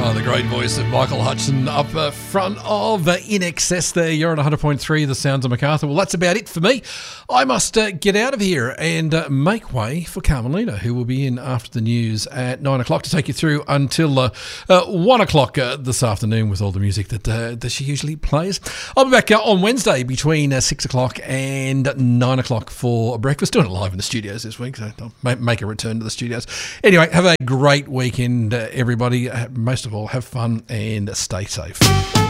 Oh, the great voice of Michael Hutchison up front of In Excess there. You're on 100.3, the sounds of Macarthur. Well, that's about it for me. I must get out of here and make way for Carmelina, who will be in after the news at 9 o'clock to take you through until 1 o'clock this afternoon with all the music that she usually plays. I'll be back on Wednesday between 6 o'clock and 9 o'clock for breakfast. Doing it live in the studios this week, so I'll make a return to the studios. Anyway, have a great weekend, everybody. Most of all, have fun and stay safe.